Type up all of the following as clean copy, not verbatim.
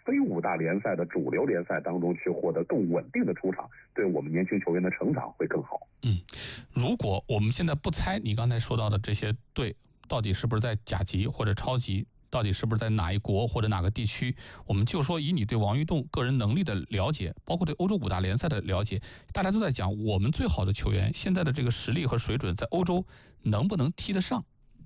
非五大联赛的主流联赛当中去获得更稳定的出场，对我们年轻球员的成长会更好。 如果我们现在不猜你刚才说到的这些队到底是不是在甲级或者超级，到底是不是在哪一国或者哪个地区，我们就说以你对王玉栋个人能力的了解，包括对欧洲五大联赛的了解，大家都在讲我们最好的球员现在的这个实力和水准在欧洲能不能踢得上。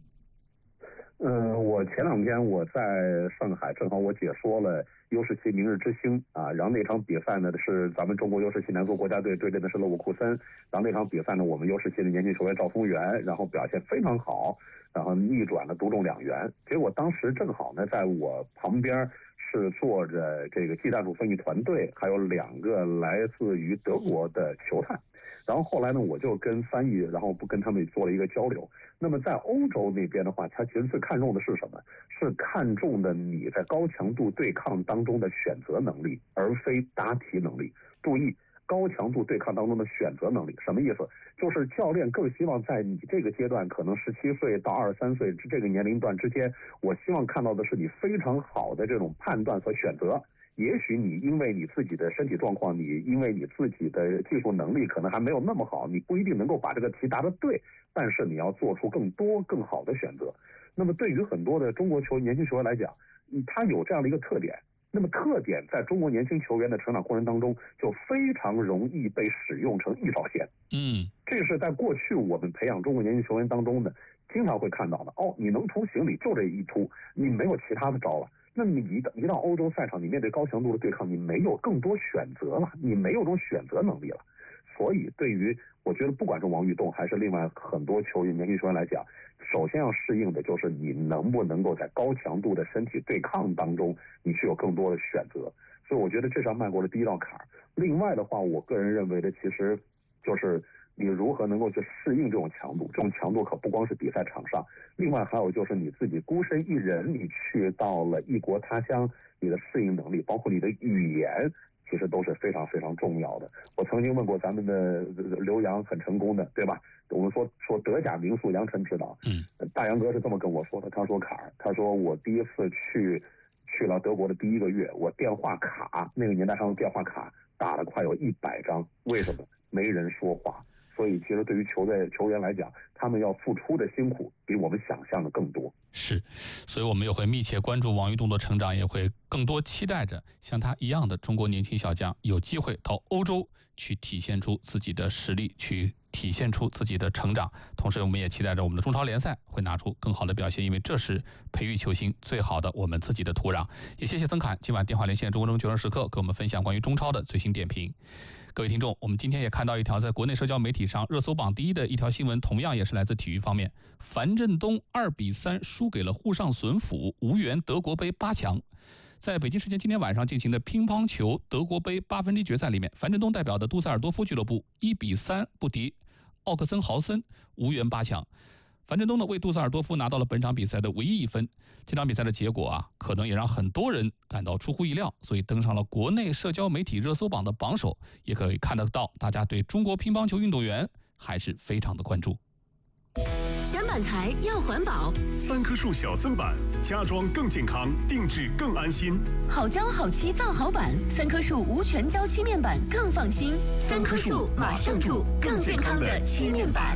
我前两天我在上海，正好我解说了U17明日之星啊，然后那场比赛呢是咱们中国U17男足国家队对阵的是勒沃库森，然后那场比赛呢我们U17的年轻球员赵峰源，然后表现非常好，然后逆转了独中2元，结果当时正好呢在我旁边是坐着这个技战术分析团队，还有2个来自于德国的球探，然后后来呢我就跟翻译，然后跟他们做了一个交流。那么在欧洲那边的话，他其实最看重的是什么？是看重的你在高强度对抗当中的选择能力，而非答题能力。注意，高强度对抗当中的选择能力什么意思？就是教练更希望在你这个阶段，可能17岁到23岁这个年龄段之间，我希望看到的是你非常好的这种判断和选择。也许你因为你自己的身体状况，你因为你自己的技术能力可能还没有那么好，你不一定能够把这个题答得对，但是你要做出更多更好的选择。那么对于很多的中国年轻球员来讲，他有这样的一个特点，那么特点在中国年轻球员的成长过程当中就非常容易被使用成一条线。这是在过去我们培养中国年轻球员当中呢经常会看到的。你能突行李就这一突，你没有其他的招了。那么你一到欧洲赛场，你面对高强度的对抗，你没有更多选择了，你没有这种选择能力了。所以对于我觉得不管是王玉栋还是另外很多球员年轻球员来讲，首先要适应的就是你能不能够在高强度的身体对抗当中你去有更多的选择。所以我觉得这是要迈过的第一道坎儿。另外的话，我个人认为的其实就是你如何能够去适应这种强度，这种强度可不光是比赛场上，另外还有就是你自己孤身一人，你去到了异国他乡，你的适应能力，包括你的语言，其实都是非常非常重要的。我曾经问过咱们的刘洋，很成功的，对吧？我们说德甲名宿杨晨指导，大杨哥是这么跟我说的，他说坎儿，他说我第一次去了德国的第1个月，我电话卡，那个年代上的电话卡打了快有100张，为什么？没人说话。所以其实对于球员来讲，他们要付出的辛苦比我们想象的更多。 是，所以我们也会密切关注王玉栋的成长，也会更多期待着像他一样的中国年轻小将有机会到欧洲去体现出自己的实力，去体现出自己的成长。同时我们也期待着我们的中超联赛会拿出更好的表现，因为这是培育球星最好的我们自己的土壤。也谢谢曾侃今晚电话连线中国球员时刻给我们分享关于中超的最新点评。各位听众，我们今天也看到一条在国内社交媒体上热搜榜第1的一条新闻，同样也是来自体育方面。樊振东2-3输给了沪上隼辅，无缘德国杯8强。在北京时间今天晚上进行的乒乓球德国杯8分之一决赛里面，樊振东代表的杜塞尔多夫俱乐部1-3不敌奥克森豪森，无缘8强。樊振东呢为杜塞尔多夫拿到了本场比赛的唯一1分。这场比赛的结果可能也让很多人感到出乎意料，所以登上了国内社交媒体热搜榜的榜首。也可以看得到大家对中国乒乓球运动员还是非常的关注。 选板材要环保 ，3棵树小森板，家装更健康，定制更安心。 好胶好漆造好板，3棵树无全胶漆面板更放心。3棵树马上住，更健康的漆面板。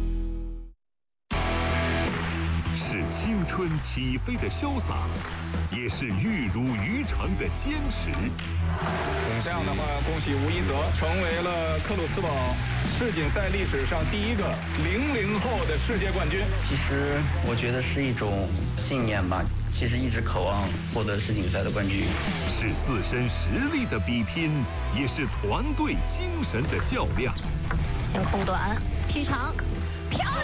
是青春起飞的潇洒，也是玉如渔场的坚持。 这样的话，恭喜吴一泽成为了克鲁斯堡世锦赛历史上第1个00后的世界冠军。 其实我觉得是一种信念吧，其实一直渴望获得世锦赛的冠军。 是自身实力的比拼，也是团队精神的较量。 先空短，劈长，漂亮！